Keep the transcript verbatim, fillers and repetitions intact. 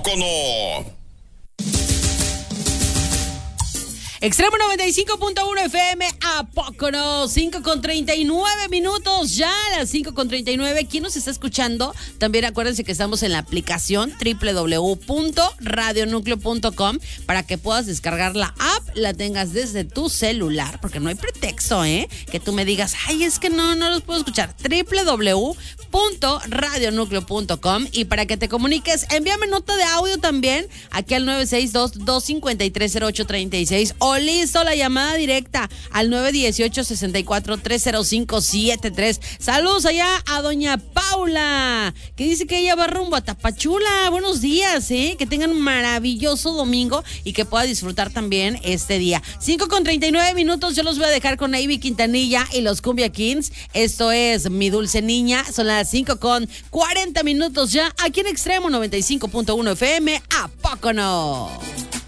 poco no? Extremo noventa y cinco punto uno F M, ¿a poco no? cinco con treinta y nueve minutos, ya a las cinco con treinta y nueve. ¿Quién nos está escuchando? También acuérdense que estamos en la aplicación doble u doble u doble u punto radio núcleo punto com para que puedas descargar la app, la tengas desde tu celular, porque no hay pretexto, ¿eh? Que tú me digas, ay, es que no, no los puedo escuchar. doble u doble u doble u punto radio núcleo punto com, y para que te comuniques, envíame nota de audio también aquí al nueve seis dos, dos cinco tres, cero ocho tres seis. O listo, la llamada directa al nueve uno ocho, seis cuatro, tres cero cinco siete tres. Saludos allá a doña Paula, que dice que ella va rumbo a Tapachula. Buenos días, ¿eh? Que tengan un maravilloso domingo y que pueda disfrutar también este día. cinco con treinta y nueve minutos, yo los voy a dejar con Ivy Quintanilla y los Cumbia Kings. Esto es Mi Dulce Niña. Son las cinco con cuarenta minutos ya aquí en Extremo noventa y cinco punto uno F M. ¿A poco no?